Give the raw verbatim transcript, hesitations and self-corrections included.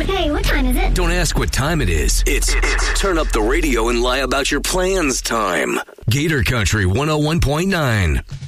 Hey, what time is it? Don't ask what time it is. It's, it's turn up the radio and lie about your plans time. Gator Country one oh one point nine.